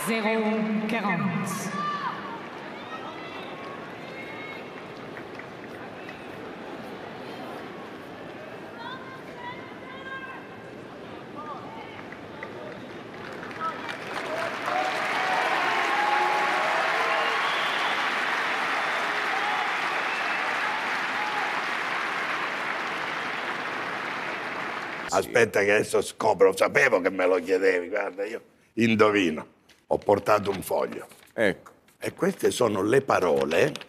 0,40. Aspetta che adesso scopro, sapevo che me lo chiedevi, guarda, io indovino. Ho portato un foglio. Ecco. E queste sono le parole